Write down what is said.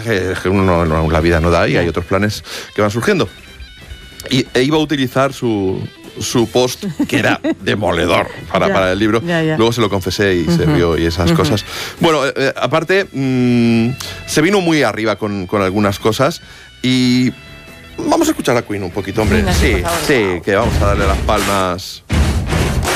que la vida no da y hay otros planes que van surgiendo. E iba a utilizar su post, que era demoledor para el libro. Luego se lo confesé y se rió y esas cosas. Bueno, aparte, se vino muy arriba con algunas cosas y vamos a escuchar a Queen un poquito, hombre. Venga, sí, que vamos a darle las palmas.